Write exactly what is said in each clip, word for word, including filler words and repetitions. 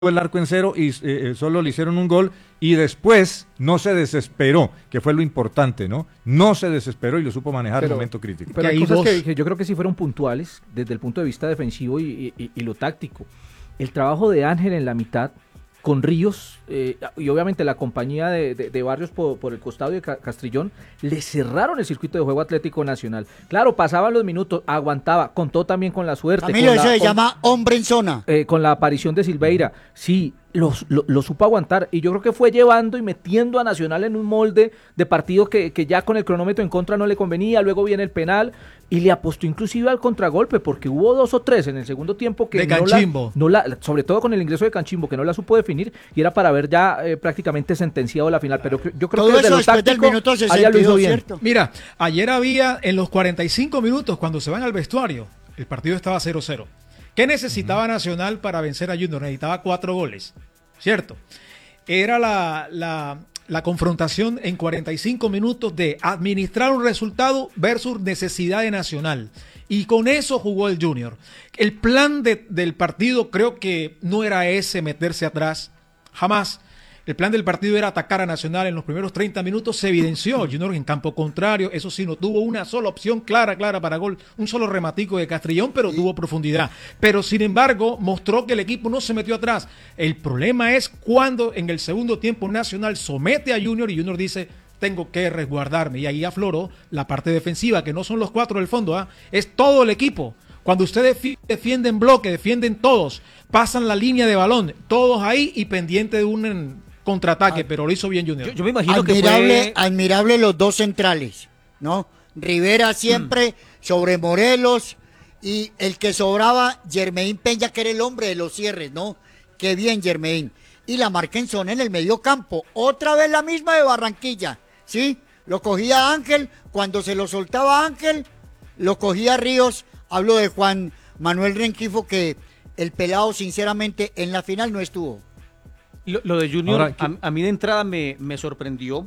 el arco en cero y eh, solo le hicieron un gol y después no se desesperó, que fue lo importante, ¿no? No se desesperó y lo supo manejar en el momento crítico. Pero hay cosas que, que yo creo que sí fueron puntuales desde el punto de vista defensivo y, y, y lo táctico. El trabajo de Ángel en la mitad con Ríos eh, y obviamente la compañía de, de, de Barrios por, por el costado de Castrillón le cerraron el circuito de juego Atlético Nacional. Claro, pasaban los minutos, aguantaba, contó también con la suerte. Camilo, eso la, se con, llama hombre en zona. Eh, con la aparición de Silveira, sí, lo, lo, lo supo aguantar y yo creo que fue llevando y metiendo a Nacional en un molde de partido que, que ya con el cronómetro en contra no le convenía, luego viene el penal y le apostó inclusive al contragolpe porque hubo dos o tres en el segundo tiempo que de no Canchimbo. La, no la, sobre todo con el ingreso de Canchimbo que no la supo definir y era para haber ya eh, prácticamente sentenciado la final, pero yo creo todo que desde eso lo táctico minuto sesenta y dos, allá lo hizo bien. ¿cierto? Mira, ayer había en los cuarenta y cinco minutos cuando se van al vestuario, el partido estaba cero cero. ¿Qué necesitaba uh-huh. Nacional para vencer a Junior? Necesitaba cuatro goles, ¿cierto? Era la, la, la confrontación en cuarenta y cinco minutos de administrar un resultado versus necesidad de Nacional. Y con eso jugó el Junior. El plan de, del partido creo que no era ese, meterse atrás, jamás. El plan del partido era atacar a Nacional en los primeros treinta minutos, se evidenció Junior en campo contrario, eso sí, no tuvo una sola opción clara, clara para gol, un solo rematico de Castrillón, pero tuvo profundidad. Pero sin embargo, mostró que el equipo no se metió atrás. El problema es cuando en el segundo tiempo Nacional somete a Junior y Junior dice, tengo que resguardarme, y ahí afloró la parte defensiva, que no son los cuatro del fondo, ¿eh? Es todo el equipo. Cuando ustedes defienden bloque, defienden todos, pasan la línea de balón, todos ahí y pendiente de un contraataque, ah, pero lo hizo bien Junior. Yo, yo me imagino admirable, que fue... admirable los dos centrales, ¿no? Rivera siempre mm. sobre Morelos y el que sobraba, Jermain Peña, que era el hombre de los cierres, ¿no? Qué bien Jermain. Y la marca en zona en el medio campo, otra vez la misma de Barranquilla, ¿sí? Lo cogía Ángel, cuando se lo soltaba Ángel, lo cogía Ríos. Hablo de Juan Manuel Renquifo, que el pelado sinceramente en la final no estuvo. Lo, lo de Junior, Ahora, a, a mí de entrada me, me sorprendió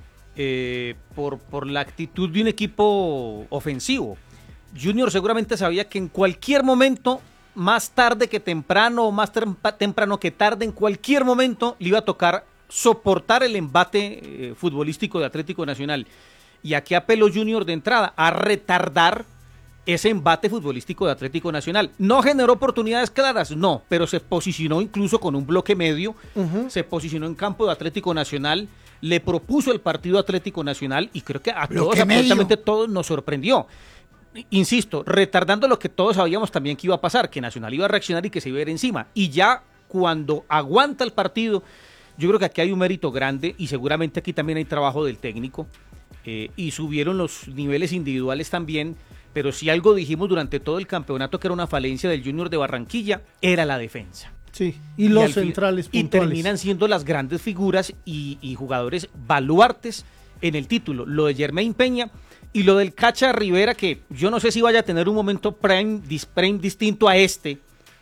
eh, por, por la actitud de un equipo ofensivo. Junior seguramente sabía que en cualquier momento, más tarde que temprano, o más temprano que tarde, en cualquier momento le iba a tocar soportar el embate eh, futbolístico de Atlético Nacional. ¿Y a qué apeló Junior de entrada? A retardar ese embate futbolístico de Atlético Nacional. No generó oportunidades claras, no, pero se posicionó incluso con un bloque medio, uh-huh. se posicionó en campo de Atlético Nacional, le propuso el partido Atlético Nacional y creo que a todos, absolutamente todos nos sorprendió. Insisto, retardando lo que todos sabíamos también que iba a pasar, que Nacional iba a reaccionar y que se iba a ir encima. Y ya cuando aguanta el partido, yo creo que aquí hay un mérito grande y seguramente aquí también hay trabajo del técnico eh, y subieron los niveles individuales también. Pero si algo dijimos durante todo el campeonato que era una falencia del Junior de Barranquilla, era la defensa. Sí, y los y centrales fin, puntuales. Y terminan siendo las grandes figuras y, y jugadores baluartes en el título. Lo de Jermain Peña y lo del Cacha Rivera, que yo no sé si vaya a tener un momento prime, prime distinto a este,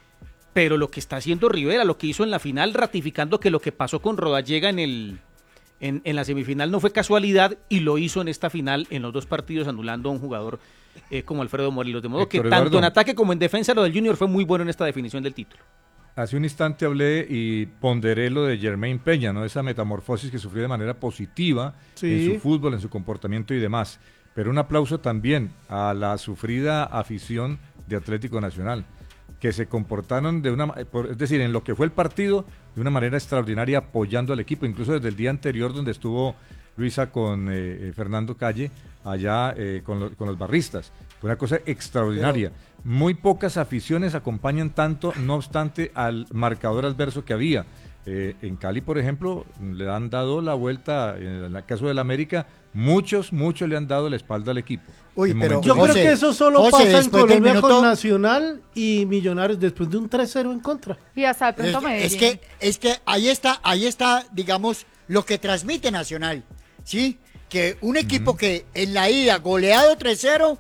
pero lo que está haciendo Rivera, lo que hizo en la final, ratificando que lo que pasó con Rodallega en el... En, en la semifinal no fue casualidad y lo hizo en esta final en los dos partidos anulando a un jugador eh, como Alfredo Morelos. De modo Héctor que Eduardo, tanto en ataque como en defensa lo del Junior fue muy bueno en esta definición del título. Hace un instante hablé y ponderé lo de Jermain Peña, ¿no? Esa metamorfosis que sufrió de manera positiva sí. en su fútbol, en su comportamiento y demás. Pero un aplauso también a la sufrida afición de Atlético Nacional, que se comportaron de una, es decir, en lo que fue el partido, de una manera extraordinaria apoyando al equipo, incluso desde el día anterior donde estuvo Luisa con eh, Fernando Calle, allá eh, con, lo, con los barristas. Fue una cosa extraordinaria. Pero muy pocas aficiones acompañan tanto, no obstante, al marcador adverso que había. Eh, en Cali, por ejemplo, le han dado la vuelta, en el caso del América, muchos, muchos le han dado la espalda al equipo. Uy, pero yo José, creo que eso solo José, pasa en Colombia minuto... con Nacional y Millonarios después de un tres cero en contra. Y hasta el pronto Medellín. Es que, es que ahí está, ahí está, digamos, lo que transmite Nacional, ¿sí? Que un equipo uh-huh. que en la ida goleado tres cero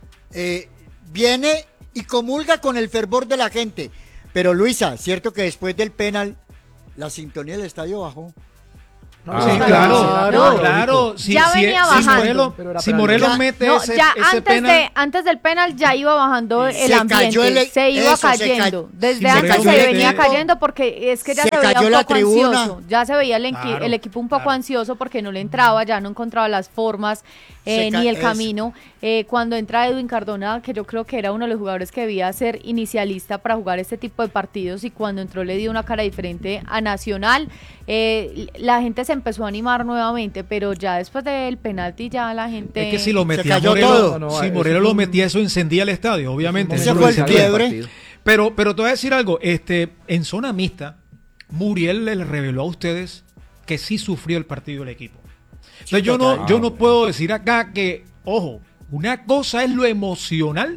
eh, viene y comulga con el fervor de la gente. Pero Luisa, cierto que después del penal la sintonía del estadio bajó. Ah, sí, claro, claro, claro. Sí, ya sí, venía sí, bajando. Morelos, si Morelos ya, mete no, ese, ya ese antes penal. De, antes del penal ya iba bajando el se ambiente, el, se iba eso, cayendo. Se Desde sí, antes se, se venía cayendo porque es que ya se, se veía un poco ansioso. Ya se veía el, claro, el equipo un poco claro. ansioso porque no le entraba, ya no encontraba las formas eh, ni el camino. Eh, cuando entra Edwin Cardona, que yo creo que era uno de los jugadores que debía ser inicialista para jugar este tipo de partidos, y cuando entró le dio una cara diferente a Nacional. Eh, la gente se empezó a animar nuevamente, pero ya después del penalti ya la gente... Es que si lo metía Morelos, no, no, si Morelos lo metía, eso encendía el estadio, obviamente. Ese fue el quiebre. Pero, pero te voy a decir algo, este, en zona mixta, Muriel le reveló a ustedes que sí sufrió el partido el equipo. Entonces yo no, yo no puedo decir acá que, ojo, una cosa es lo emocional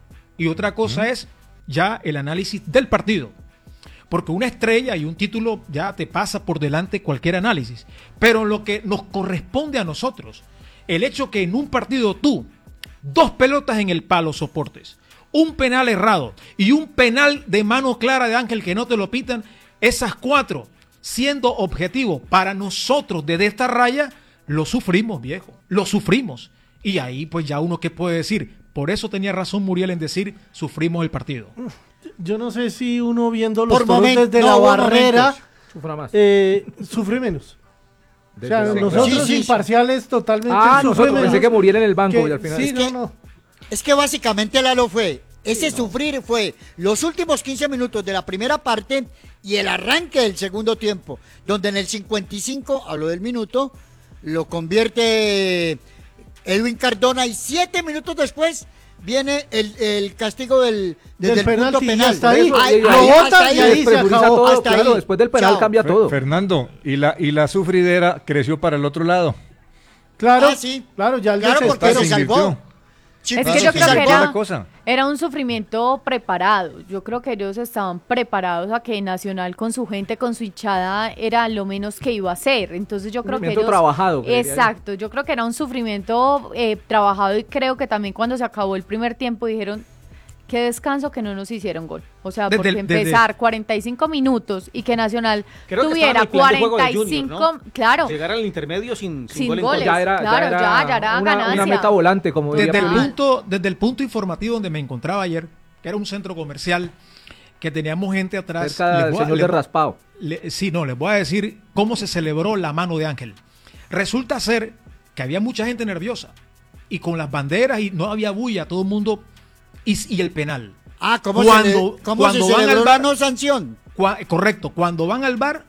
y otra cosa ¿Mm? es ya el análisis del partido. Porque una estrella y un título ya te pasa por delante cualquier análisis. Pero lo que nos corresponde a nosotros, el hecho que en un partido tú, dos pelotas en el palo soportes, un penal errado y un penal de mano clara de Ángel que no te lo pitan, esas cuatro, siendo objetivo para nosotros desde esta raya, lo sufrimos, viejo, lo sufrimos. Y ahí pues ya uno qué puede decir. Por eso tenía razón Muriel en decir, sufrimos el partido. Yo no sé si uno viendo los toros desde no, la barrera sufra más. Eh, sufre menos. Desde o sea, nosotros sí, sí, imparciales sí. totalmente ah, nosotros menos. Pensé que muriera en el banco que, y al final. Sí, es, no, que, no. es que básicamente Lalo fue, ese sí, sufrir no. fue los últimos quince minutos de la primera parte y el arranque del segundo tiempo, donde en el cincuenta y cinco, hablo del minuto, lo convierte Edwin Cardona y siete minutos después viene el, el castigo del, del, del punto penal. Hasta ahí, ahí, lo ahí, bota y ahí se acabó. Todo, hasta claro, ahí. Después del penal Chao. cambia todo. Fernando, y la, y la sufridera creció para el otro lado. Claro, ah, sí. claro, ya el claro, porque se salvó. Es que yo creo que era, era un sufrimiento preparado. Yo creo que ellos estaban preparados a que Nacional con su gente, con su hinchada, era lo menos que iba a hacer. Entonces yo creo que ellos... trabajado. Exacto, yo creo que era un sufrimiento eh, trabajado y creo que también cuando se acabó el primer tiempo dijeron... Qué descanso que no nos hicieron gol. O sea, desde, porque empezar desde... cuarenta y cinco minutos y que Nacional Creo tuviera que cuarenta y cinco, Junior, ¿no? Claro. Llegar al intermedio sin, sin, sin gol goles. Ya era, claro, ya era, ya, ya era una, ganancia. Una meta volante, como desde el punto, desde el punto informativo donde me encontraba ayer, que era un centro comercial, que teníamos gente atrás. Cerca del señor de Raspado. Le, sí, no, les voy a decir cómo se celebró la mano de Ángel. Resulta ser que había mucha gente nerviosa y con las banderas y no había bulla, todo el mundo y, y el penal. Ah, ¿cómo cuando, se, le, cómo cuando se van al bar, no sanción? Cua, correcto, cuando van al bar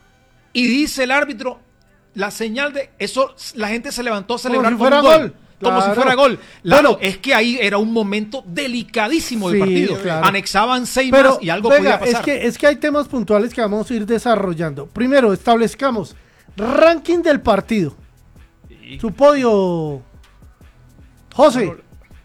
y dice el árbitro la señal de eso, la gente se levantó a celebrar como si fuera gol, gol. Como Claro. si fuera gol. Claro, Pero, es que ahí era un momento delicadísimo del sí, partido. Claro. Anexaban seis Pero, más y algo venga, podía pasar. Es que, es que hay temas puntuales que vamos a ir desarrollando. Primero, establezcamos ranking del partido. Sí. Su podio, José.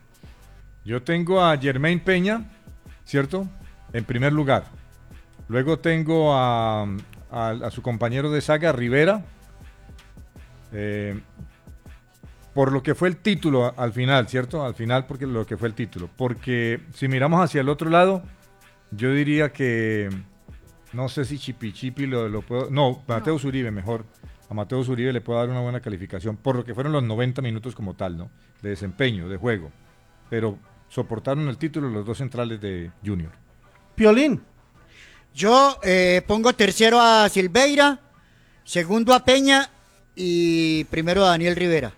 Yo tengo a Jermain Peña, ¿cierto? En primer lugar. Luego tengo a, a, a su compañero de saga, Rivera. Eh, por lo que fue el título a, al final, ¿cierto? Al final, porque lo que fue el título. Porque si miramos hacia el otro lado, yo diría que... No sé si Chipi Chipi lo, lo puedo... No, Mateo no. Uribe mejor. A Mateo Uribe le puedo dar una buena calificación por lo que fueron los noventa minutos como tal, ¿no? De desempeño, de juego. Pero... soportaron el título los dos centrales de Junior. Piolín. Yo eh, pongo tercero a Silveira, segundo a Peña y primero a Daniel Rivera.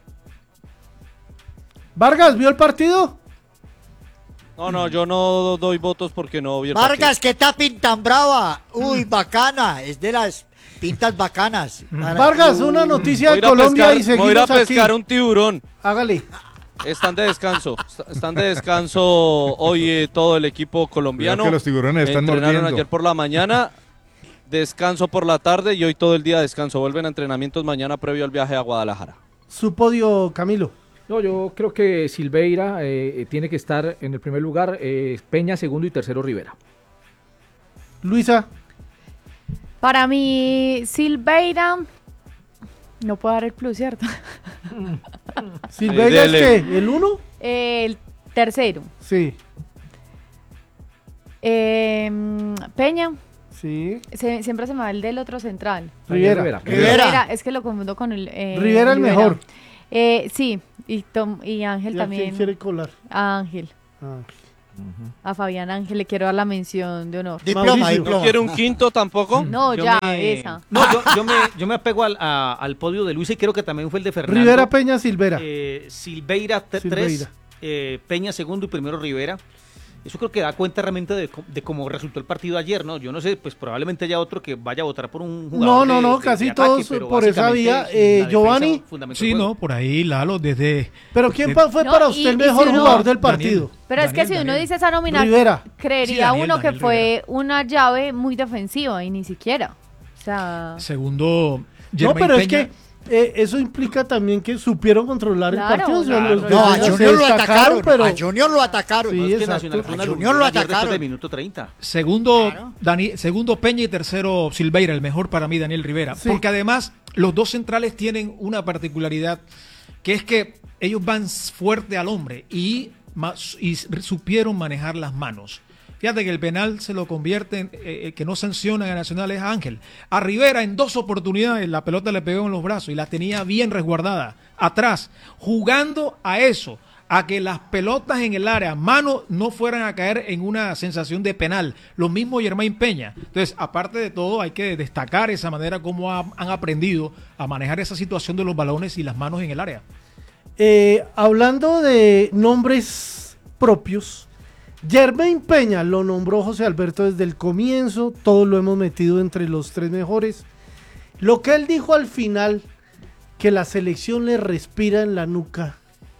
Vargas, ¿vio el partido? No, no, yo no doy votos porque no vi el Vargas, partido. ¿qué tapin tan brava? Uy, bacana, es de las pintas bacanas. Vargas, una noticia de Colombia pescar, y seguimos voy a ir a pescar aquí. un tiburón. Hágale. Están de descanso, están de descanso hoy eh, todo el equipo colombiano. Que los tiburones están Entrenaron mordiendo. ayer por la mañana, descanso por la tarde y hoy todo el día descanso. Vuelven a entrenamientos mañana previo al viaje a Guadalajara. Su podio, Camilo. No, yo creo que Silveira eh, tiene que estar en el primer lugar, eh, Peña segundo y tercero Rivera. Luisa. Para mí, Silveira... No puedo dar el plus, ¿cierto? ¿Silveira es qué? ¿El uno? Eh, el tercero. Sí. Eh, Peña. Sí. Se, siempre se me va el del otro central. Rivera. Rivera. Rivera. Rivera. Es que lo confundo con el... Eh, Rivera el Rivera. mejor. Eh, sí, y, Tom, y Ángel ¿Y también. ¿A quién quiere colar? A Ángel. Ah. Uh-huh. A Fabián Ángel le quiero dar la mención de honor. Diploma, diploma. ¿No quiere un quinto tampoco? No, yo ya, me, esa. No, yo, yo, me, yo me apego al, a, al podio de Luisa y creo que también fue el de Fernando. Rivera, Peña, Silveira. Eh, Silveira, t- tres, eh, Peña segundo y primero Rivera. Eso creo que da cuenta realmente de, de cómo resultó el partido ayer, ¿no? Yo no sé, pues probablemente haya otro que vaya a votar por un jugador. No, no, no, de, casi de ataque, todos por esa vía. Eh, Giovanni. Sí, no, por ahí Lalo, desde... Pero ¿quién desde, fue no, para y, usted el y mejor si uno, jugador del partido? Daniel, pero es que si uno Daniel. dice esa nominal, Rivera. creería sí, Daniel, uno que Daniel fue Rivera. una llave muy defensiva y ni siquiera. O sea... Segundo, Germain No, pero Peña. Es que... Eh, eso implica también que supieron controlar claro, el partido. Claro, los, no, a Junior lo atacaron, pero... a Junior lo atacaron. Sí, no, es que exacto. Nacional a Junior lo atacaron. De minuto treinta. Segundo, claro. Dani, segundo Peña y tercero Silveira, el mejor para mí Daniel Rivera. Sí. Porque además los dos centrales tienen una particularidad, que es que ellos van fuerte al hombre y, y supieron manejar las manos. Fíjate que el penal se lo convierte en eh, que no sancionan a Nacional es Ángel. A Rivera en dos oportunidades la pelota le pegó en los brazos y la tenía bien resguardada atrás, jugando a eso, a que las pelotas en el área, mano, no fueran a caer en una sensación de penal. Lo mismo Germain Peña. Entonces, aparte de todo, hay que destacar esa manera como ha, han aprendido a manejar esa situación de los balones y las manos en el área. Eh, hablando de nombres propios, Germain Peña lo nombró José Alberto desde el comienzo, todos lo hemos metido entre los tres mejores. Lo que él dijo al final, que la selección le respira en la nuca.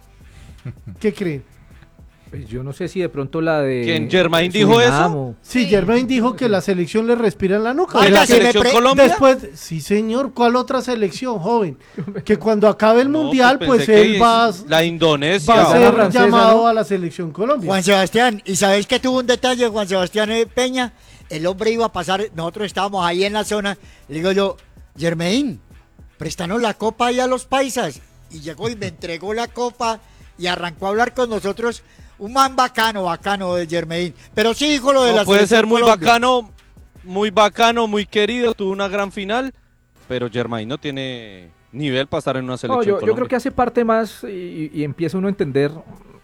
¿Qué creen? Pues yo no sé si de pronto la de... ¿Quién? ¿Germain dijo eso? Sí, Germain dijo que la selección le respira en la nuca. ¿De la selección pre- Colombia? Después, sí señor, ¿cuál otra selección, joven? Que cuando acabe el No, mundial, pues, pues él que va, la Indonesia, va a ser francesa, llamado ¿no? a la selección Colombia. Juan Sebastián, ¿y sabéis que tuvo un detalle Juan Sebastián Peña? El hombre iba a pasar, nosotros estábamos ahí en la zona, le digo yo, Germain, préstanos la copa ahí a los paisas. Y llegó y me entregó la copa y arrancó a hablar con nosotros. Un man bacano, bacano de Germain. Pero sí dijo lo de no, la puede ser muy Colombia. bacano, muy bacano, muy querido, tuvo una gran final, pero Germain no tiene nivel para estar en una selección. No, yo, Colombia. yo creo que hace parte más y, y empieza uno a entender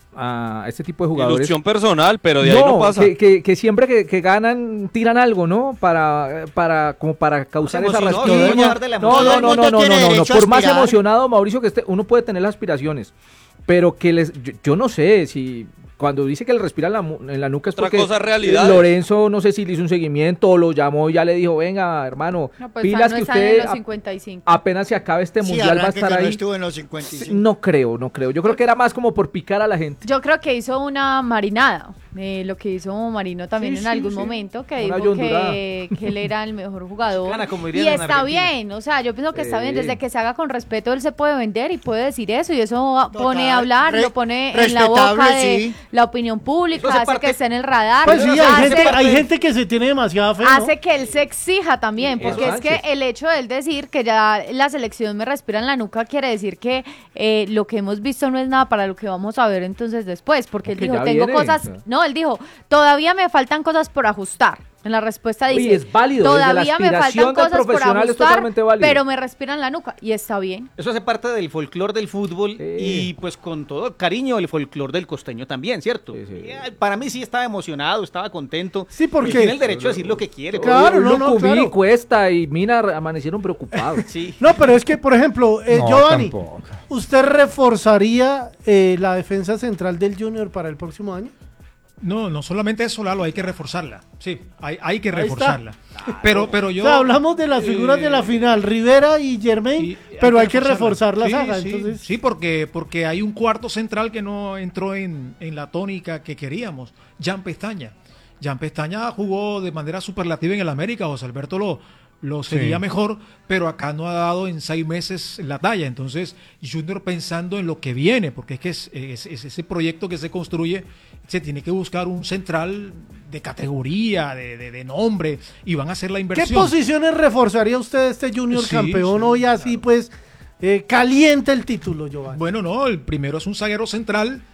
a este tipo de jugadores. Ilusión personal, pero de ahí no pasa. Que, que, que siempre que, que ganan, tiran algo, ¿no? Para, para, como para causar esa rasquiña. No, no, no, no, no, no, no, no. Por más emocionado, Mauricio, que esté, uno puede tener las aspiraciones, pero que les, yo, yo no sé si... Cuando dice que le respira en la, en la nuca es otra porque cosa, realidad. Lorenzo no sé si le hizo un seguimiento o lo llamó y ya le dijo, venga, hermano, no, pues, pilas no que usted en los cincuenta y cinco. apenas se acabe este Sí, mundial va a estar que ahí. No estuvo en los cincuenta y cinco. No creo, no creo. Yo creo que era más como por picar a la gente. Yo creo que hizo una marinada, eh, lo que hizo Marino también Sí, en sí, algún sí. momento, que Una dijo yondurada. que, que él era el mejor jugador. Gana, como Y dirían en está Argentina. bien, o sea, yo pienso que está Sí. bien, desde que se haga con respeto él se puede vender y puede decir eso, y eso Total, pone a hablar, re- lo pone en la respetable, boca de sí. la opinión Eso pública, hace hace parte- que esté en el radar, Pues sí, hay hace, gente, hay gente que se tiene demasiada fe, ¿no? hace que él se exija también, porque Eso, es que Sánchez. el hecho de él decir que ya la selección me respira en la nuca quiere decir que eh, lo que hemos visto no es nada para lo que vamos a ver entonces después, porque él Porque dijo, ya tengo viene, cosas, o sea. no, él dijo, todavía me faltan cosas por ajustar. En la respuesta dice, Oye, es válido, desde la todavía me aspiración faltan del cosas por profesional es ajustar, totalmente válido. pero me respiran la nuca y está bien. Eso hace parte del folclore del fútbol Sí. y pues con todo cariño el folclore del costeño también, ¿cierto? Sí, sí. Y, eh, para mí sí estaba emocionado, estaba contento. Sí, porque- Y tiene el derecho a decir lo que quiere. Claro, no, no, Lucumí, claro. Cuesta y Mina amanecieron preocupados. Sí. No, pero es que, por ejemplo, eh, No, Giovanni, tampoco. ¿usted reforzaría eh, la defensa central del Junior para el próximo año? No, no solamente eso, Lalo, hay que reforzarla. Sí, hay, hay que Ahí reforzarla. Pero, pero yo... o sea, hablamos de las figuras eh, de la final, Rivera y Germain, y pero hay que reforzar la Sí, saga. sí, entonces, sí, porque, porque hay un cuarto central que no entró en, en la tónica que queríamos, Jan Pestaña. Jan Pestaña jugó de manera superlativa en el América, José Alberto lo, lo seguía Sí. mejor, pero acá no ha dado en seis meses la talla. Entonces, Junior pensando en lo que viene, porque es que es, es- es ese proyecto que se construye, se tiene que buscar un central de categoría, de, de, de nombre, y van a hacer la ¿qué inversión. posiciones reforzaría usted este Junior Sí, campeón sí, hoy así, claro. pues, eh, caliente el título, Giovanni? Bueno, no, el primero es un zaguero central,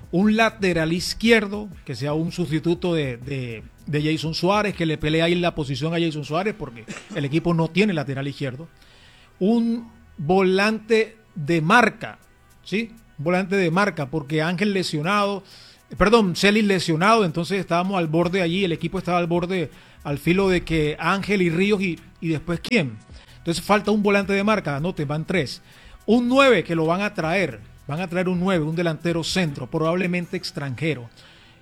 un lateral izquierdo que sea un sustituto de, de, de Jason Suárez, que le pelee ahí la posición a Jason Suárez porque el equipo no tiene lateral izquierdo, un volante de marca, ¿sí? Un volante de marca porque Ángel lesionado, perdón, Celis lesionado, entonces estábamos al borde allí, el equipo estaba al borde, al filo de que Ángel y Ríos y, y después ¿quién? Entonces falta un volante de marca, anoten, van tres. Un nueve que lo van a traer, van a traer un nueve, un delantero centro, probablemente extranjero.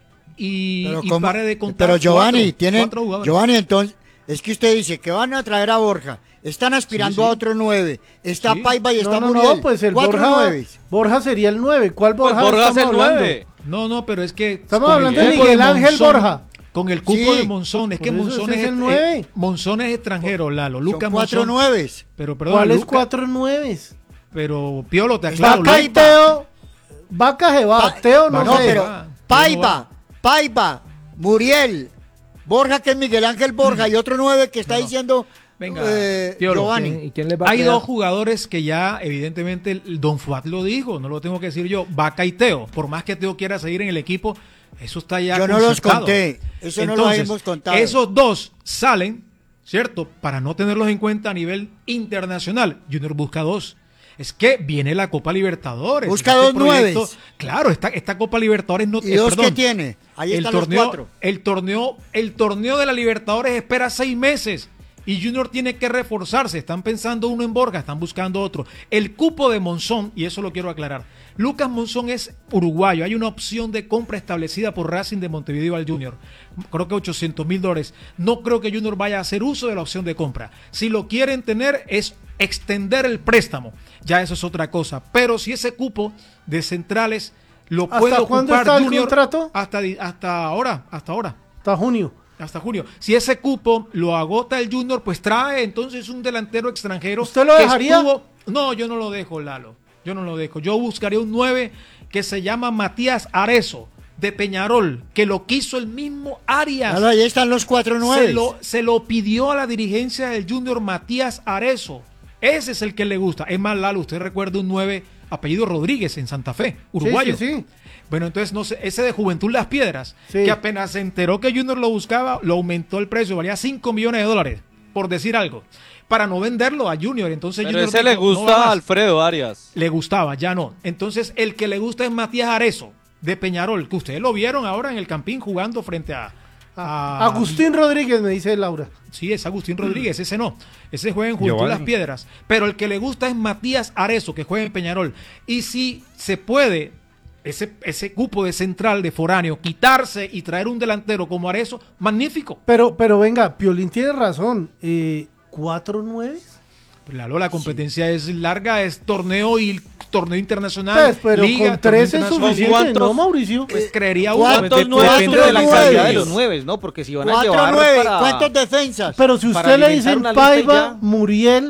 Y, pero, y ¿cómo? pare de contar Pero Giovanni, cuatro, tienen, cuatro jugadores. Giovanni, entonces, es que usted dice que van a traer a Borja, están aspirando Sí, sí. a otro nueve, está Sí. Paiva y está No, no, Muriel. no, pues el Cuatro Borja, nueves. Borja sería el nueve. ¿Cuál Pues Borja, Borja es estamos el hablando? nueve. No, no, pero es que... Estamos con hablando el de cupo Miguel Ángel Monzón, Borja. Con el cupo Sí. de Monzón, es que Por eso Monzón ese es, es el eh, nueve. Monzón es extranjero, Lalo. Son Lucas cuatro Monzón. nueves. Pero perdón, ¿Cuáles Lucas- cuatro nueves? Pero Piolo, te aclaro. Vaca y Lucas- Teo. Vaca se va. Pa- Teo no, no, sé. pero va. Paiva, Paiva, Muriel, Borja, que es Miguel Ángel Borja, y otro nueve que está No, no. diciendo Venga, eh, Piolo. Giovanni. ¿Y quién les va a Hay quedar? dos jugadores que ya, evidentemente, el Don Fuat lo dijo, no lo tengo que decir yo, Vaca y Teo. Por más que Teo quiera seguir en el equipo, eso está ya Yo no los concertado. conté, eso no lo hemos contado. Esos dos salen, ¿cierto? Para no tenerlos en cuenta a nivel internacional. Junior busca dos. Es que viene la Copa Libertadores. Busca Este dos proyecto- nueves. Claro, esta, esta Copa Libertadores no ¿Y eh, dos perdón, que tiene? Ahí el están torneo, los cuatro. El torneo, el torneo de la Libertadores espera seis meses y Junior tiene que reforzarse. Están pensando uno en Borja, están buscando otro. El cupo de Monzón, y eso lo quiero aclarar, Lucas Monzón es uruguayo. Hay una opción de compra establecida por Racing de Montevideo al Junior. Creo que ochocientos mil dólares. No creo que Junior vaya a hacer uso de la opción de compra. Si lo quieren tener es extender el préstamo. Ya eso es otra cosa. Pero si ese cupo de centrales lo ¿Hasta puede cuándo ocupar está el Junior contrato? hasta, di- hasta ahora, hasta ahora. Hasta junio. Hasta junio. Si ese cupo lo agota el Junior, pues trae entonces un delantero extranjero. ¿Usted lo que dejaría? estuvo- No, yo no lo dejo, Lalo. Yo no lo dejo. Yo buscaría un nueve que se llama Matías Arezo, de Peñarol, que lo quiso el mismo Arias. Claro, ahí están los cuatro Se nueves. lo, se lo pidió a la dirigencia del Junior Matías Arezo. Ese es el que le gusta. Es más, Lalo, usted recuerda un nueve apellido Rodríguez en Santa Fe, uruguayo. Sí, sí, sí. Bueno, entonces, no sé, ese de Juventud Las Piedras, Sí. que apenas se enteró que Junior lo buscaba, lo aumentó el precio, valía cinco millones de dólares, por decir algo, para no venderlo a Junior. Entonces Pero Junior ese dijo, le "No gusta va más". a Alfredo Arias. Le gustaba, ya no. Entonces, el que le gusta es Matías Arezo, de Peñarol, que ustedes lo vieron ahora en el Campín jugando frente a... a- Agustín Rodríguez, me dice Laura. Sí, es Agustín Rodríguez, ese no. Ese juega en Juventud Giovanni. Las Piedras. Pero el que le gusta es Matías Arezo, que juega en Peñarol. Y si se puede, ese, ese cupo de central, de foráneo, quitarse y traer un delantero como Arezo, magnífico. Pero, pero venga, Piolín tiene razón. Eh, ¿Cuatro nueves? Lalo, la competencia es larga, es torneo y torneo internacional. Pues, pero liga, con torneo tres es internacional. suficiente, ¿Cuántos? ¿no, Mauricio? Pues creería uno. ¿Cuántos Dep- nuevos Depende de la nueves? calidad de los nueves, ¿no? Porque si van a Cuatro llevar nueve. para... ¿Cuántos defensas? Pero si para usted le alimentar dicen una lista y Paiva, ya. Muriel,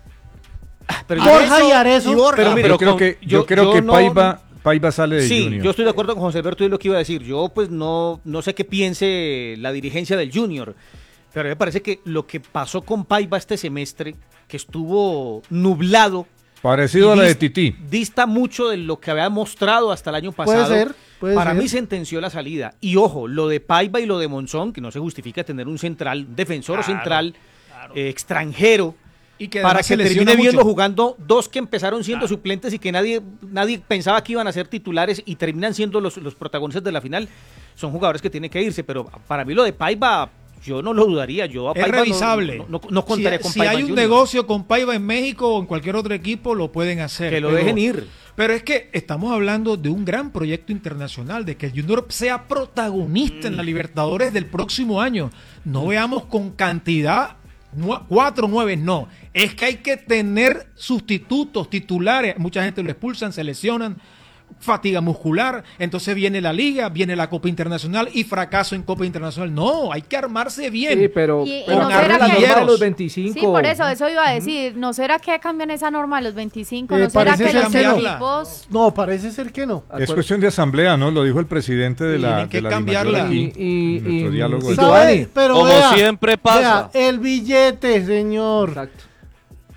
Pero Borja Arezo y Arezo, y Borja. pero mire, Yo creo con- que, yo yo- creo yo que no- Paiva, Paiva sale de Sí, Junior. yo estoy de acuerdo con José Alberto y lo que iba a decir. Yo pues no, no sé qué piense la dirigencia del Junior, pero a mí me parece que lo que pasó con Paiva este semestre, que estuvo nublado, Parecido a y la de dis- Tití. dista mucho de lo que había mostrado hasta el año pasado. Puede ser, puede Para ser. mí sentenció la salida. Y ojo, lo de Paiva y lo de Monzón, que no se justifica tener un central, un defensor o Claro, central claro. eh, extranjero, Y que para además que se lesiona termine viendo mucho. jugando dos que empezaron siendo Claro. suplentes y que nadie, nadie pensaba que iban a ser titulares y terminan siendo los, los protagonistas de la final. Son jugadores que tienen que irse, pero para mí lo de Paiva, yo no lo dudaría. Yo a Es Paiva no- revisable. No, no, no contaré si, con si Paiva hay en un Junior. negocio con Paiva en México o en cualquier otro equipo, lo pueden hacer. Que lo pero- dejen ir. Pero es que estamos hablando de un gran proyecto internacional, de que el Junior sea protagonista en la Libertadores del próximo año. No veamos con cantidad, nue- cuatro, nueve, no. Es que hay que tener sustitutos, titulares. Mucha gente lo expulsan, se lesionan, fatiga muscular, entonces viene la Liga, viene la Copa Internacional y fracaso en Copa Internacional. No, hay que armarse bien. sí, pero, Y- y pero no cambia será la que- norma de los veinticinco. Sí, por eso, eso iba a decir. ¿No será que cambian esa norma a los veinticinco? Eh, ¿No será parece que ser los que no. equipos... No, parece ser que no. Es cuestión de asamblea, ¿no? Lo dijo el presidente de la, Tienen que de la cambiarla. Dimayor Y, aquí, y, en nuestro y- diálogo. y ¿Sabe? Giovanni. Pero Como vea, siempre pasa. vea, el billete, señor. Exacto.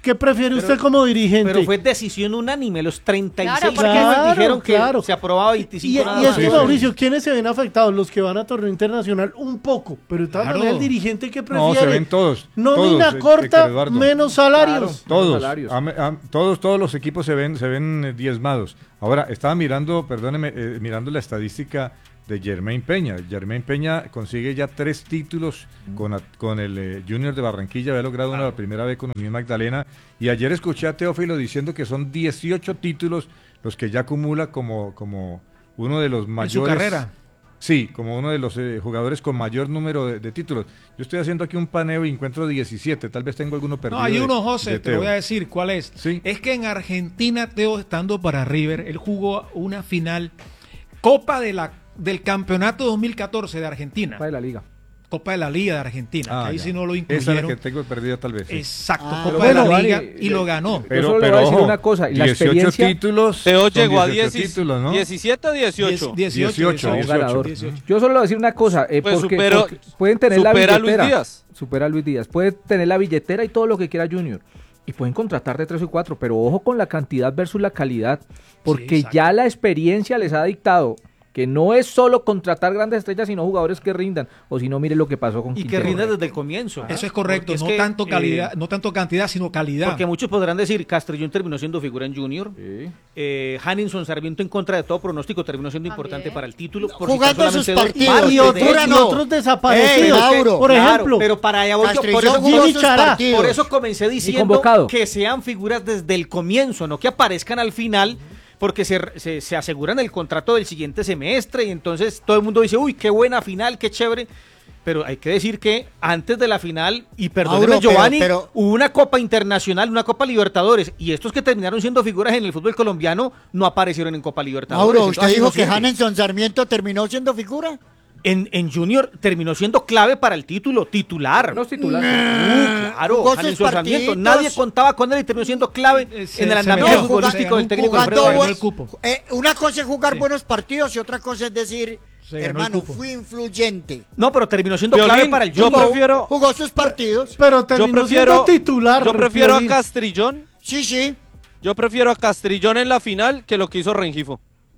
¿Qué prefiere pero, usted como dirigente? Pero fue decisión unánime, los treinta y seis claro, claro, dijeron que claro. se aprobaba veinticinco. Y, nada y es más. que, Mauricio, ¿quiénes se ven afectados? Los que van a torneo internacional un poco, pero de todas Claro. maneras el dirigente que prefiere. No, se ven todos. Nómina todos, corta, Eduardo. menos salarios. Todos, salarios. am- am- todos, todos los equipos se ven, se ven eh, diezmados. Ahora, estaba mirando, perdóneme, eh, mirando la estadística de Jermain Peña. Jermain Peña consigue ya tres títulos con, a- con el eh, Junior de Barranquilla, había logrado una la primera vez con Unión Magdalena, y ayer escuché a Teófilo diciendo que son dieciocho títulos los que ya acumula como, como uno de los mayores... En su carrera. Sí, como uno de los eh, jugadores con mayor número de, de títulos. Yo estoy haciendo aquí un paneo y encuentro diecisiete, tal vez tengo alguno perdido. No, hay de- uno, José, de te lo Teo. voy a decir cuál es. Sí. Es que en Argentina, Teo, estando para River, él jugó una final Copa de la, del Campeonato dos mil catorce de Argentina. Copa de la Liga. Copa de la Liga de Argentina, Ah, que ahí ya. sí no lo Esa es incluyeron. la que tengo perdida tal vez. sí. Exacto, Ah, Copa bueno, de la vale, Liga eh, y lo ganó. Pero, Yo solo le pero voy a decir ojo, una cosa, y la dieciocho experiencia- títulos. Teo son llegó a dieciocho diez, títulos, ¿no? diecisiete o dieciocho. diez- dieciocho, Un dieciocho. ganador. dieciocho. Yo solo voy a decir una cosa, eh, Pues porque, superó- porque pueden tener la supera a billetera. Luis Díaz. Supera a Luis Díaz. Puede tener la billetera y todo lo que quiera Junior. Y pueden contratar de tres o cuatro, pero ojo con la cantidad versus la calidad, porque exacto. ya la experiencia les ha dictado que no es solo contratar grandes estrellas, sino jugadores que rindan. O si no, mire lo que pasó con Y que Quintero. rinda desde el comienzo. Eso es correcto, Porque es no que, tanto calidad, eh, no tanto cantidad, sino calidad. Porque muchos podrán decir, Castrillón terminó siendo figura en Junior. Sí. Eh, Hanninson Sarmiento, en contra de todo pronóstico, terminó siendo importante También. para el título. por Jugando citar sus solamente dos. partidos. Parte Y de otros, eso. y otros desaparecidos. Ey, Mauro. por Claro, ejemplo, pero para allá voy yo, por Castrillón eso, jugó Jimmy sus Chará. partidos. por eso comencé diciendo convocado. que sean figuras desde el comienzo, no que aparezcan al final, porque se, se, se aseguran el contrato del siguiente semestre y entonces todo el mundo dice, uy, qué buena final, qué chévere. Pero hay que decir que antes de la final, y perdóneme Mauro, pero- Giovanni, pero- hubo una Copa Internacional, una Copa Libertadores, y estos que terminaron siendo figuras en el fútbol colombiano no aparecieron en Copa Libertadores. Mauro, Entonces, ¿usted así dijo no que sirve. Hanenson Sarmiento terminó siendo figura? En, en Junior terminó siendo clave para el título, titular. Los titulares. Uh, claro, Jugó sus Hanninson Sarmiento. partiditos. Nadie contaba con él y terminó siendo clave Eh, se- en el se andamiaje metió, futbolístico jugando- del técnico Jugando Alfredo ganó buen- el cupo. eh, una cosa es jugar Sí. buenos partidos y otra cosa es decir, Se ganó el hermano, cupo. fui influyente. No, pero terminó siendo Violín, clave para el yo Junior. prefiero- Jugó sus partidos. pero Yo terminó prefiero, siendo titular. yo prefiero a Piolín. Castrillón, Sí, sí. yo prefiero a Castrillón en la final que lo que hizo Rengifo.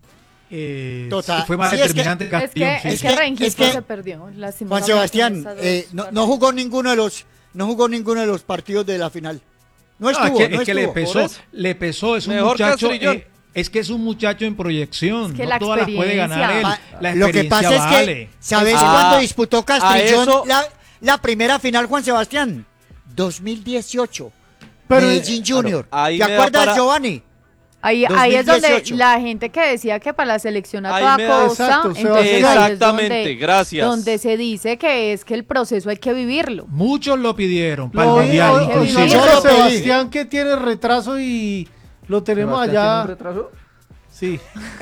Eh, Total. fue más Sí, es que- determinante Es Castrillón. que, sí. es Es que que- Rengifo es que- se perdió. Juan lastimosamente, Sebastián en esas dos eh, no, no partidos. jugó ninguno de los no jugó ninguno de los partidos de la final. No No, estuvo, es que, no es que le estuvo. pesó, Por eso. le pesó, es un Mejor muchacho, Castrillón. eh, es que es un muchacho en proyección, Es que no la todas las puede ganar él, experiencia. la Lo que experiencia pasa es que, vale. ¿sabes Ah, cuándo disputó Castrillón a eso- la, la primera final, Juan Sebastián? dos mil dieciocho. Pero, Medellín Junior. ahí ¿Te me da acuerdas, para- Giovanni? Ahí, ahí es donde dos mil dieciocho. la gente que decía que para la selección a Ahí toda me da- costa, Exacto, entonces ahí es Exactamente, donde, gracias. donde se dice que es que el proceso hay que vivirlo. Muchos lo pidieron para Lo el mundial, oí- oí- inclusive. oí Yo a lo pedí. Sebastián que tiene retraso y lo tenemos Sebastián, ¿tiene un allá. retraso? Sí.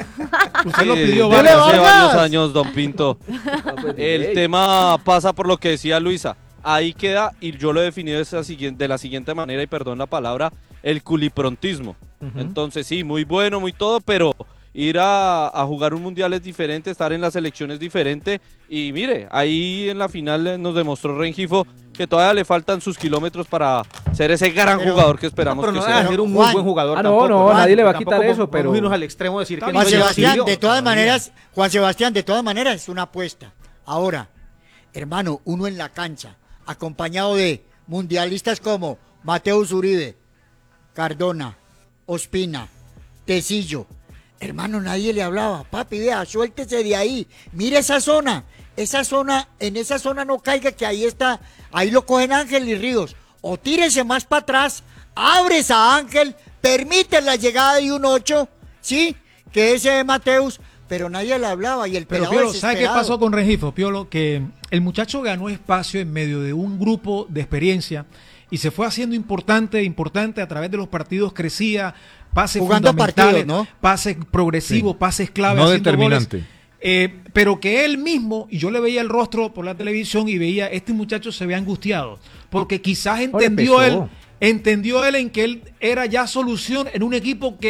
Usted lo Sí, pidió desde Dele, varias hace Vargas. varios años, don Pinto. Ah, pues, El ey. tema pasa por lo que decía Luisa. Ahí queda, y yo lo he definido de, esa siguiente- de la siguiente manera, y perdón la palabra, el culiprontismo. Entonces sí, muy bueno, muy todo, pero ir a, a jugar un mundial es diferente, estar en la selección es diferente. Y mire, ahí en la final eh, nos demostró Rengifo que todavía le faltan sus kilómetros para ser ese gran Pero- jugador que No, esperamos pero no que deja de sea. ser un muy Juan. buen jugador. Ah, no, tampoco, no, Juan. nadie le va a Tampoco quitar eso, vamos- pero- vamos a irnos al extremo de decir que Juan no, ya Sebastián, sirvió. de todas Todavía. maneras, Juan Sebastián, de todas maneras es una apuesta. Ahora, hermano, uno en la cancha, acompañado de mundialistas como Mateus Uribe, Cardona, Ospina, Tecillo. Hermano, nadie le hablaba. Papi, vea, suéltese de ahí. Mire esa zona. Esa zona, en esa zona no caiga, que ahí está. Ahí lo cogen Ángel y Ríos. O tírese más para atrás, abres a Ángel, permite la llegada de un ocho, ¿sí? Que ese de Mateus, pero nadie le hablaba y el Pero pelado Piolo, ¿sabe qué desesperado. pasó con Rengifo, Piolo? Que el muchacho ganó espacio en medio de un grupo de experiencia y se fue haciendo importante, importante a través de los partidos, crecía, pases Jugando fundamentales, partidos, ¿no? pases progresivos, Sí. pases clave, No haciendo determinante. goles. Eh, pero que él mismo, y yo le veía el rostro por la televisión y veía, este muchacho se ve angustiado, porque quizás entendió empezó. él, entendió él en que él era ya solución en un equipo que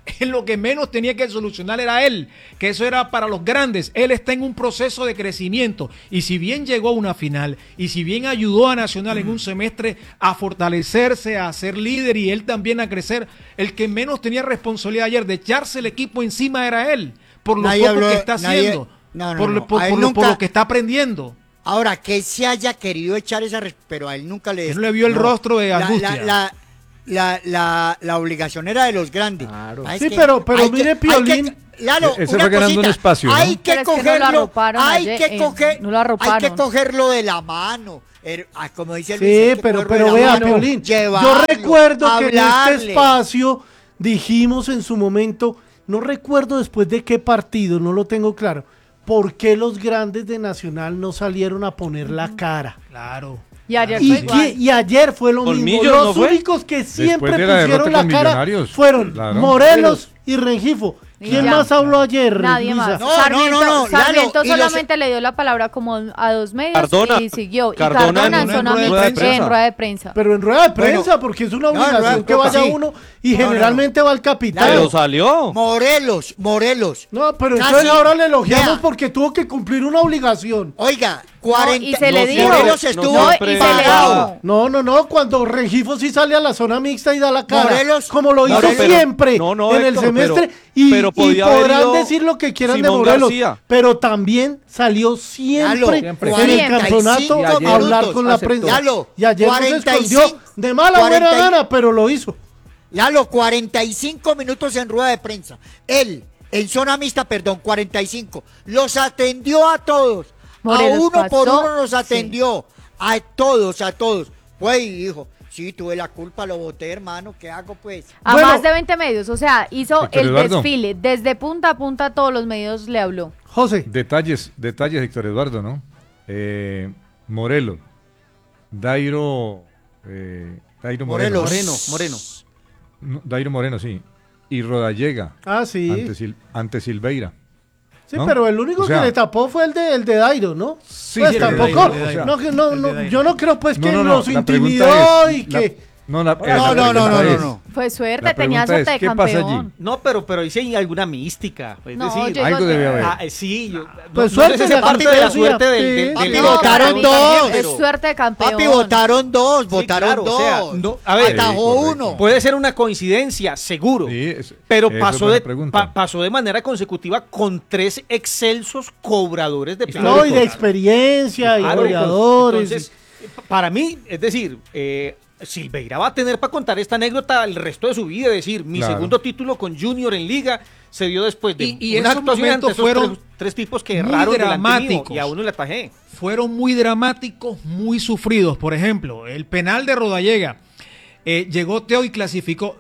lo que menos tenía que solucionar era él, que eso era para los grandes. Él está en un proceso de crecimiento y si bien llegó a una final y si bien ayudó a Nacional en un semestre a fortalecerse, a ser líder y él también a crecer, el que menos tenía responsabilidad ayer de echarse el equipo encima era él, por lo nadie poco habló, que está nadie, haciendo, no, no, por, no, por, por, nunca, por lo que está aprendiendo. Ahora, que se haya querido echar esa... Pero a él nunca le... Él le vio el no, rostro de angustia. La, la, la, la, la obligación era de los grandes. Claro. Sí, pero, pero mire, que, Piolín... Que, Lalo, e-, se fue ganando un espacio, ¿no? Hay que pero cogerlo, es que no hay, ayer, que eh, coger, no hay que cogerlo de la mano. Er, como dice el sí, Luis, pero, pero vea, mano, Piolín, yo recuerdo hablarle. que en este espacio dijimos en su momento, no recuerdo después de qué partido, no lo tengo claro, ¿por qué los grandes de Nacional no salieron a poner la cara? Claro. Y ayer, y, que, y ayer fue lo mismo. Los ¿no únicos que siempre pusieron la, la cara fueron claro. Morelos y Rengifo. ¿Quién ya, más habló ayer? Nadie Luisa? más. No, Sarmiento, no, no, no, Sarmiento Lalo, solamente los... le dio la palabra como a dos medios Cardona, y siguió. Y Cardona, Cardona en, zona en, rueda en rueda de prensa. Pero en rueda de prensa, bueno, porque es una obligación no, que vaya sí. uno y no, generalmente no, no. va el capitán. Pero salió. Morelos, Morelos. No, pero Casi, entonces ahora le elogiamos ya. porque tuvo que cumplir una obligación. Oiga, cuarenta no, y se le dijo. Morelos estuvo no, y se le dijo. No, no, no, cuando Rengifo sí sale a la zona mixta y da la cara, Morelos, como lo hizo Morelos, siempre no, no, en el Héctor, semestre pero, y, pero y podrán decir lo que quieran Simón de Morelos, García. pero también salió siempre, siempre. en el campeonato a hablar con la prensa. Yalo, y ayer no se escondió de mala buena gana, pero lo hizo. Ya los cuarenta y cinco minutos en rueda de prensa. Él, en zona mixta, perdón, cuarenta y cinco. Los atendió a todos. Morelos a uno pasó, por uno los atendió. Sí. A todos, a todos. Pues y dijo, sí, tuve la culpa, lo boté, hermano, ¿qué hago pues? A bueno, más de veinte medios, o sea, hizo Héctor el Eduardo. desfile. Desde punta a punta a todos los medios le habló. José. Detalles, detalles, Héctor Eduardo, ¿no? Eh, Morelos. Dairo... Eh, Dairo Moreno. Moreno, Moreno. Dairo Moreno, sí. Y Rodallega. Ah, sí. Ante, Sil ante Silveira. Sí, ¿no? pero el único o sea, que le tapó fue el de, el de Dairo, ¿no? Sí, pues sí, tampoco. De Dairo, no, no, no, yo no creo pues que no, no, no, los intimidó y la, que... No, la, no, no, no, no, no, no. Fue suerte, tenía suerte de campeón. No, pero pero dice hay alguna mística. Es no, decir, algo debe haber. Ah, sí, yo, pues no, suerte no sé parte de la suerte del, del, del, Papi, del votaron dos. Es suerte de campeón. Papi, votaron dos, sí, votaron claro, dos. O sea, no, a ver, atajó sí, uno. Puede ser una coincidencia, seguro. Sí, es, pero pasó de pa, pasó de manera consecutiva con tres excelsos cobradores de plata. No, y de experiencia, claro, y goleadores. Entonces, para mí, es decir, eh, Silveira va a tener para contar esta anécdota el resto de su vida, es decir, mi claro. segundo título con Junior en Liga se dio después de y, y una esos momentos fueron tres, tres tipos que erraron dramáticos y a uno le atajé. Fueron muy dramáticos, muy sufridos. Por ejemplo, el penal de Rodallega, eh, llegó Teo y clasificó.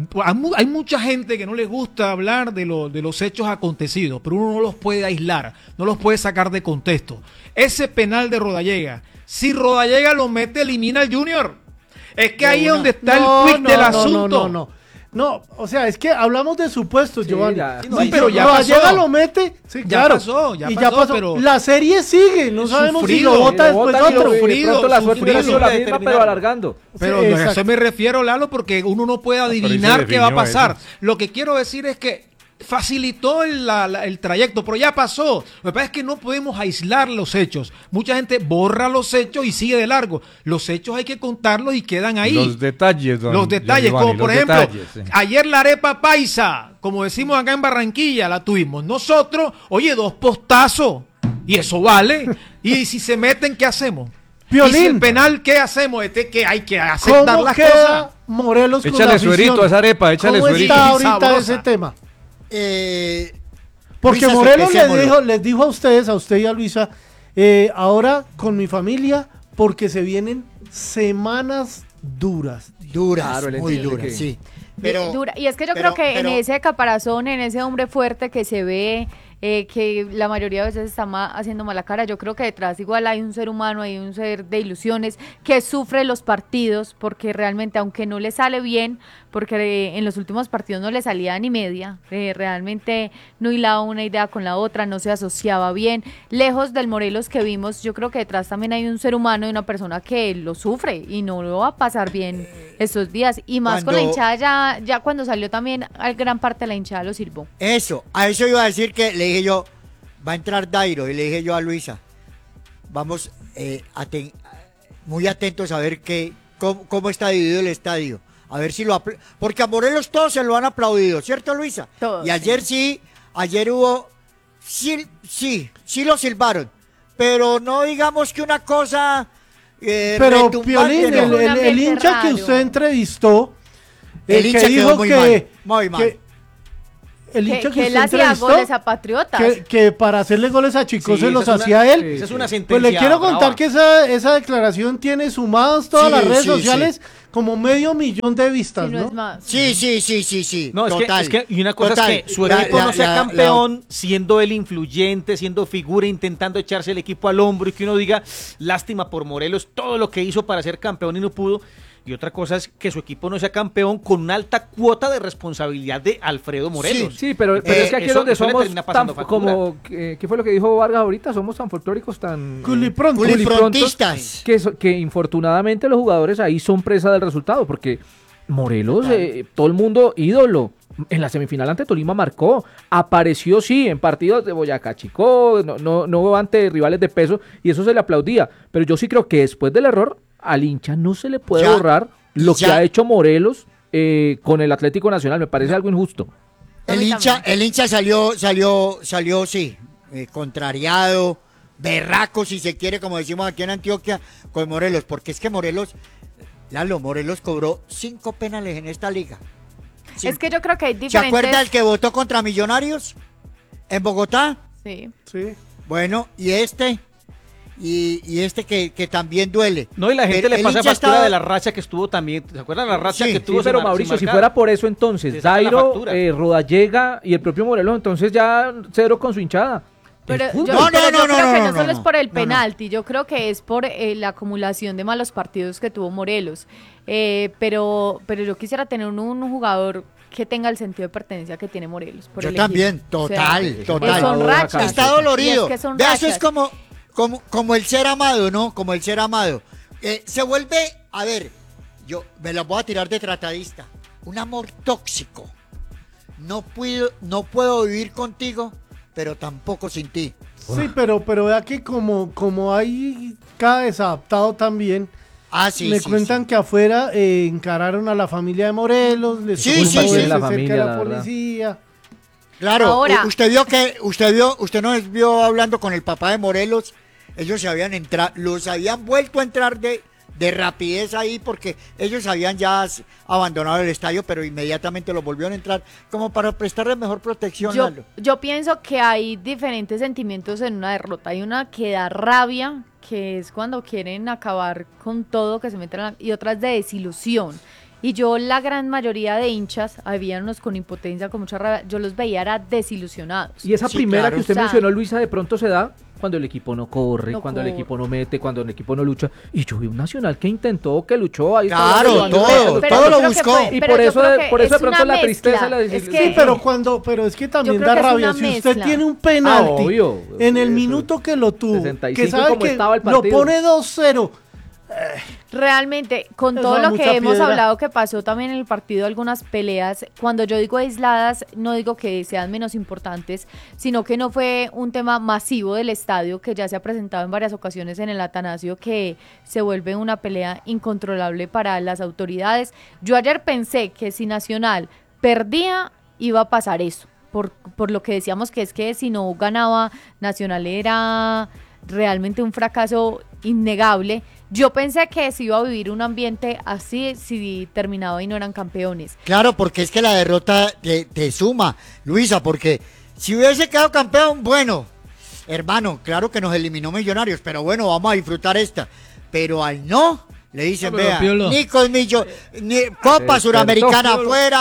Hay mucha gente que no les gusta hablar de, lo, de los hechos acontecidos, pero uno no los puede aislar, no los puede sacar de contexto. Ese penal de Rodallega, si Rodallega lo mete, elimina al Junior. Es que no, ahí es donde está no, el quick no, del no, asunto. No, no, no, no. O sea, es que hablamos de supuestos, sí, Giovanni. Ya, no, sí, pero ya Rodallega pasó. lo mete, sí, ya claro. pasó, ya y pasó, ya pasó. Pero la serie sigue, no sabemos sufrido, si lo vota después otro. Sufrido, la suerte sufrido, sido la misma, pero alargando. Pero sí, a eso me refiero, Lalo, porque uno no puede adivinar qué va a pasar. Eso. Lo que quiero decir es que facilitó el, la, la, el trayecto, pero ya pasó. Lo que pasa es que no podemos aislar los hechos. Mucha gente borra los hechos y sigue de largo. Los hechos hay que contarlos y quedan ahí. Los detalles, don Los detalles, Giovanni, como por los ejemplo, detalles, sí. ayer la arepa paisa, como decimos acá en Barranquilla, la tuvimos nosotros. Oye, dos postazos. Y eso vale. Y si se meten, ¿qué hacemos? Piolín. Y si el penal, ¿qué hacemos? Este que hay que aceptar ¿Cómo las queda cosas. Morelos con échale la suerito a esa arepa, échale ¿Cómo suerito. está ahorita Sabrosa. ese tema? Eh, Porque Luisa, Morelos les dijo, les dijo a ustedes, a usted y a Luisa, eh, ahora con mi familia, porque se vienen semanas duras. Duras, claro, muy duras, que... sí. Pero, Dura. Y es que yo pero, creo que pero, en ese caparazón, en ese hombre fuerte que se ve, eh, que la mayoría de veces está ma haciendo mala cara, yo creo que detrás igual hay un ser humano, hay un ser de ilusiones que sufre los partidos, porque realmente aunque no le sale bien, porque eh, en los últimos partidos no le salía ni media, eh, realmente no hilaba una idea con la otra, no se asociaba bien, lejos del Morelos que vimos, yo creo que detrás también hay un ser humano y una persona que lo sufre y no lo va a pasar bien estos días. Y más cuando, con la hinchada, ya, ya cuando salió también, gran parte de la hinchada lo sirvió. Eso, a eso iba a decir que le dije yo, va a entrar Dairo, y le dije yo a Luisa, vamos eh, aten muy atentos a ver qué, cómo, cómo está dividido el estadio. A ver si lo... Porque a Morelos todos se lo han aplaudido, ¿cierto, Luisa? Todos, y ayer sí, sí ayer hubo... Sí, sí, sí lo silbaron. Pero no digamos que una cosa... Eh, pero Piolín, el, el, el hincha raro. que usted entrevistó, el, el hincha que dijo muy que... Mal, muy mal. Que, el hincha que, que, que él hacía goles a Patriotas. Que, que para hacerle goles a Chicos sí, se los hacía una, él. Esa es una sentencia. Pues le quiero brava. contar que esa, esa declaración tiene sumadas todas sí, las redes sí, sociales sí. como medio millón de vistas, sí, ¿no? Es más. Sí, sí, sí, sí, sí. No, total. Es que, es que, y una cosa total. es que su equipo la, la, no sea la, campeón, la, siendo él influyente, siendo figura, intentando echarse el equipo al hombro y que uno diga, lástima por Morelos, todo lo que hizo para ser campeón y no pudo. Y otra cosa es que su equipo no sea campeón con una alta cuota de responsabilidad de Alfredo Morelos. Sí, sí pero, pero eh, es que aquí eso, es donde somos tan, como, eh, ¿qué fue lo que dijo Vargas ahorita? Somos tan folclóricos, tan... Culiprontos. Culiprontistas. Que, que infortunadamente los jugadores ahí son presa del resultado, porque Morelos, claro. eh, todo el mundo ídolo. En la semifinal ante Tolima marcó, apareció sí en partidos de Boyacá Chicó, no, no, no ante rivales de peso, y eso se le aplaudía. Pero yo sí creo que después del error, al hincha no se le puede ya, borrar lo ya. que ha hecho Morelos eh, con el Atlético Nacional. Me parece algo injusto. El hincha, el hincha salió, salió, salió, sí, eh, contrariado, berraco, si se quiere, como decimos aquí en Antioquia, con Morelos, porque es que Morelos, Lalo, Morelos cobró cinco penales en esta liga. Cinco. Es que yo creo que hay diferentes... ¿Se acuerda el que votó contra Millonarios en Bogotá? Sí. Sí. Bueno, y este... Y, y este que, que también duele. No, y la gente el, le pasa factura estaba... de la racha que estuvo también. ¿Se acuerdan la racha sí, que tuvo? Sí, pero Mauricio, si fuera por eso entonces, Dairo, eh, Rodallega y el propio Morelos, entonces ya cero con su hinchada. Pero yo, no, pero no, yo no, creo no, que no, no solo no, es por el no, penalti, no. yo creo que es por eh, la acumulación de malos partidos que tuvo Morelos. Eh, pero, pero yo quisiera tener un, un jugador que tenga el sentido de pertenencia que tiene Morelos. Por yo el también, equipo. total, o sea, total. Son rachas. Está dolorido. Es que son Vea, rachas. eso es como, como, como el ser amado, ¿no? Como el ser amado. Eh, se vuelve, a ver, yo me la voy a tirar de tratadista. Un amor tóxico. No puedo, no puedo vivir contigo, pero tampoco sin ti. Sí, pero, pero vea que como, como hay cada desadaptado también, ah, sí, me sí, cuentan sí. que afuera eh, encararon a la familia de Morelos, les sí, sí, sí. la familia, cerca de la, la policía. Claro, Ahora, usted vio que, usted vio, usted nos vio hablando con el papá de Morelos, ellos se habían entrado, los habían vuelto a entrar de, de rapidez ahí porque ellos habían ya abandonado el estadio, pero inmediatamente los volvieron a entrar como para prestarle mejor protección. Yo, yo pienso que hay diferentes sentimientos en una derrota. Hay una que da rabia, que es cuando quieren acabar con todo, que se meten a la, y otras de desilusión. Y yo, la gran mayoría de hinchas, había unos con impotencia, con mucha rabia, yo los veía era desilusionados. Y esa sí, primera claro. que usted o sea, mencionó, Luisa, de pronto se da cuando el equipo no corre, no cuando corre. el equipo no mete, cuando el equipo no lucha. Y yo vi un Nacional que intentó, que luchó. Ahí claro, está, todo, pero todo yo lo creo que buscó. fue- Y pero por yo eso, creo de, que por eso es de pronto una la tristeza, mezcla. la Es desilusión. que- Sí, pero cuando, pero es que también creo da que es rabia. una Si usted mezcla. tiene un penalti Ah, obvio. en el Eso. minuto que lo tuvo, sesenta y que cinco sabe como que estaba el lo partido. pone dos cero. Realmente, con Eso todo da lo mucha que hemos piedra. hablado que pasó también en el partido, algunas peleas, cuando yo digo aisladas, no digo que sean menos importantes, sino que no fue un tema masivo del estadio, que ya se ha presentado en varias ocasiones en el Atanasio, que se vuelve una pelea incontrolable para las autoridades. Yo ayer pensé que si Nacional perdía, iba a pasar eso, por, por lo que decíamos que es que si no ganaba, Nacional era realmente un fracaso innegable. Yo pensé que se iba a vivir un ambiente así si terminaba y no eran campeones. Claro, porque es que la derrota te, te suma, Luisa, porque si hubiese quedado campeón, bueno, hermano, claro que nos eliminó Millonarios, pero bueno, vamos a disfrutar esta. Pero al no, le dicen, No, pero vea, Piolo. ni colmillo, ni Copa Despertó, Suramericana Piolo. afuera,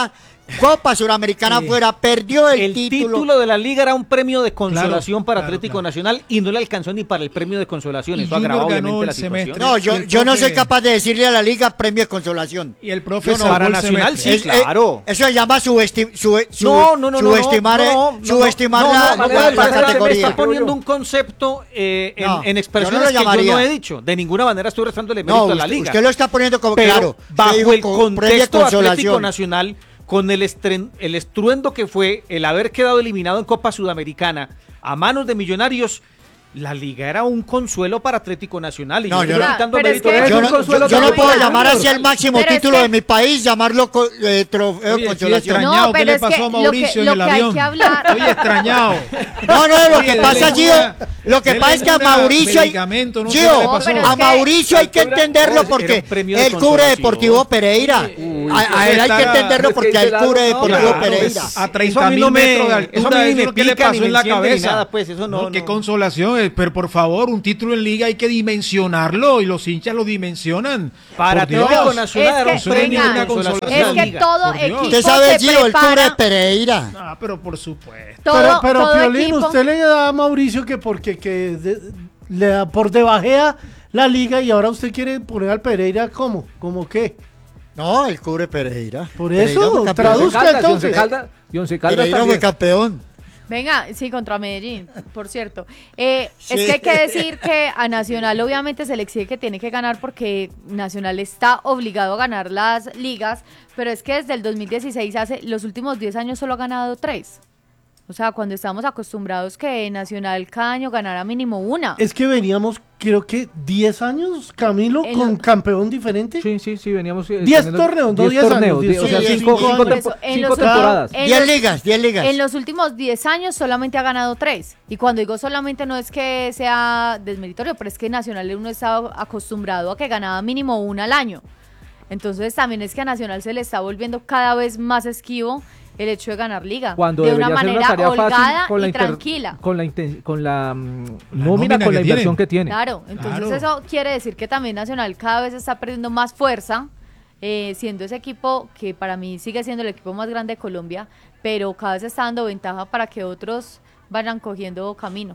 Copa Suramericana sí. fuera, perdió el, el título. El título de la liga era un premio de consolación claro, para claro, Atlético claro. Nacional y no le alcanzó ni para el premio de consolación. Y Eso agravó obviamente la semestre. situación. No, yo, yo yo no que... soy capaz de decirle a la liga premio de consolación. Y el profe no, para Nacional sí, es, claro. Eh, eso se llama subestim, sube, sube, no, no, no, subestimar, no, no, subestimar no, la, no, no, la, no, la categoría. Está poniendo un concepto eh, en, no, en expresiones yo no que yo no he dicho. De ninguna manera estoy restándole mérito no, a la usted, liga. Usted lo está poniendo como Pero claro. Bajo el contexto Atlético Nacional, con el, estren, el estruendo que fue el haber quedado eliminado en Copa Sudamericana a manos de Millonarios, la liga era un consuelo para Atlético Nacional. Y no, yo, yo, no, no, es que yo, no, yo, yo no puedo llamar hacia el máximo pero título es que, de mi país, llamarlo eh, trofeo de consolación. No, ¿qué le pasó a Mauricio que, en el avión? Estoy extrañado. No, no, lo que pasa, Gio, lo que pasa es que a Mauricio hay, no Gio, a Mauricio hay que entenderlo porque él cubre Deportivo Pereira. A él hay que entenderlo porque él cubre Deportivo Pereira. A treinta mil metros de altura, eso es lo que le pasó en la cabeza. Qué consolación, pero por favor, un título en liga hay que dimensionarlo y los hinchas lo dimensionan. Para Atlético Nacional era un premio de una consolación. Es que todo equipo usted sabe, Gio, el cubre Pereira. Ah, pero por supuesto. Todo, pero, pero todo Piolín, equipo. Usted le da a Mauricio que porque que de, le da por debajea la liga y ahora usted quiere poner al Pereira ¿cómo? ¿Cómo qué? No, el cubre Pereira. Por eso, Pereira traduzca entonces. Pereira fue campeón. Venga, sí, contra Medellín, por cierto. Eh, sí. Es que hay que decir que a Nacional obviamente se le exige que tiene que ganar porque Nacional está obligado a ganar las ligas, pero es que desde el dos mil dieciséis, hace los últimos diez años solo ha ganado tres. O sea, cuando estamos acostumbrados que Nacional cada año ganara mínimo una. Es que veníamos, creo que diez años, Camilo, en con lo... campeón diferente. Sí, sí, sí, veníamos. Eh, diez torneos, no diez torneos. Diez, o sea, sí, cinco, cinco, cinco, cinco temporadas. diez ligas, diez ligas. En los últimos diez años solamente ha ganado tres. Y cuando digo solamente no es que sea desmeritorio, pero es que Nacional uno estaba acostumbrado a que ganaba mínimo una al año. Entonces también es que a Nacional se le está volviendo cada vez más esquivo el hecho de ganar liga cuando de una manera una holgada con la y inter, tranquila con la inten, con la, um, la nómina, con la inversión que tiene. Claro, entonces claro. Eso quiere decir que también Nacional cada vez está perdiendo más fuerza, eh, siendo ese equipo que para mí sigue siendo el equipo más grande de Colombia, pero cada vez está dando ventaja para que otros vayan cogiendo camino.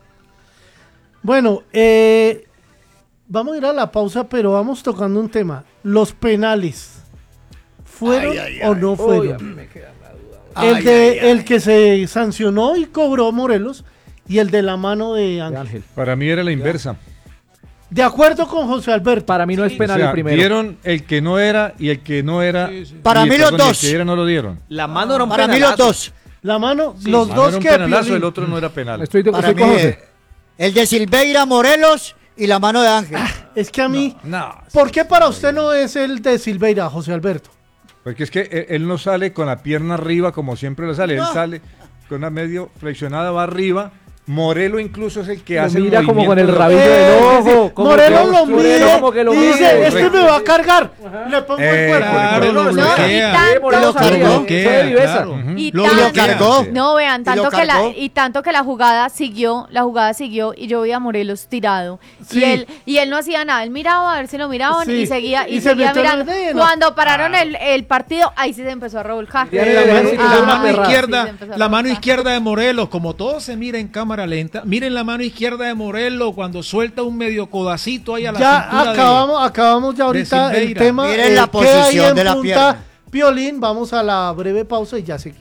Bueno, eh, vamos a ir a la pausa, pero vamos tocando un tema. Los penales, ¿fueron ay, ay, ay. o no fueron? Uy, me queda la duda. El, ay, de, ay, ay. el que se sancionó y cobró Morelos y el de la mano de Ángel. De Ángel. Para mí era la inversa. De acuerdo con José Alberto. Para mí no es penal o sea, el primero. Dieron el que no era y el que no era. Sí, sí. Para y, mí perdón, los dos. El que era no lo dieron. La mano era un Para penalazo. mí los dos. La mano, sí, los mano dos era un que penalazo, el otro no era penal. Estoy, de, Para estoy mí, con José. El de Silveira Morelos y la mano de Ángel. Ah, es que a mí. No, no, ¿Por qué para usted no es el de Silveira, José Alberto? Porque es que él, él no sale con la pierna arriba como siempre lo sale. No. Él sale con una medio flexionada, va arriba. Morelo incluso es el que lo hace mira el como con el de... rabillo eh, del ojo. Sí, Morelo lo mira como que lo y dice, mide. este me va a cargar. Ajá. Le pongo eh, el cuerpo. Claro, lo bloquea. Lo cargó. Y lo, tan, lo cargó. No, vean, tanto ¿Y que la y tanto que la jugada siguió, la jugada siguió y yo vi a Morelos tirado. Sí. Y él y él no hacía nada, él miraba a ver si lo miraban Sí. y seguía y, Y se seguía metió en mirando. el dedo. Cuando pararon el, el partido, ahí sí se empezó a revolcar. Ya Eh, le la mano, sí, la sí, mano sí, izquierda, sí, se empezó a la mano revolcar. izquierda de Morelos, como todo se mira en cámara lenta, miren la mano izquierda de Morelos cuando suelta un medio codacito ahí a la Ya cintura acabamos, acabamos ya ahorita el Silveira. tema. Miren la queda ahí posición en de la punta. pierna. Piolín, vamos a la breve pausa y ya seguimos.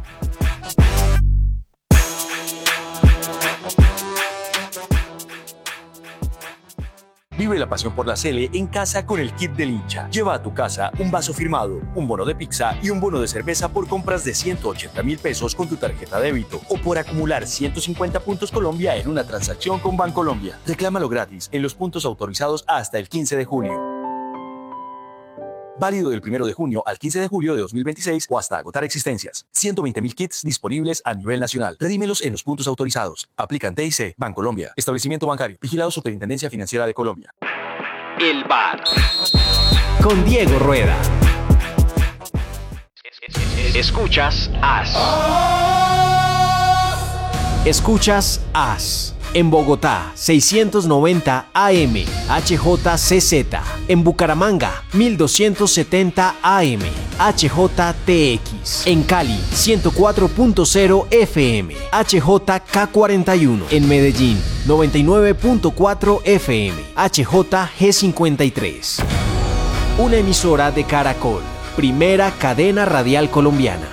Vive la pasión por la Sele en casa con el kit del hincha. Lleva a tu casa un vaso firmado, un bono de pizza y un bono de cerveza por compras de ciento ochenta mil pesos con tu tarjeta débito o por acumular ciento cincuenta puntos Colombia en una transacción con Bancolombia. Reclámalo gratis en los puntos autorizados hasta el quince de julio. Válido del primero de junio al quince de julio de dos mil veintiséis o hasta agotar existencias. ciento veinte mil kits disponibles a nivel nacional. Redímelos en los puntos autorizados. Aplican T I C, Bancolombia. Establecimiento bancario. Vigilado Superintendencia Financiera de Colombia. El bar. Con Diego Rueda. Escuchas As. Escuchas As. En Bogotá, seiscientos noventa A M, H J C Z. En Bucaramanga, mil doscientos setenta A M. H J T X. En Cali, ciento cuatro punto cero F M, H J K cuarenta y uno. En Medellín, noventa y nueve punto cuatro F M, H J G cincuenta y tres. Una emisora de Caracol, primera cadena radial colombiana.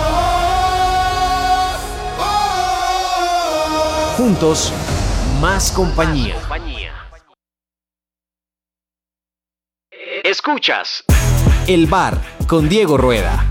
Juntos, más compañía. Escuchas El Bar con Diego Rueda.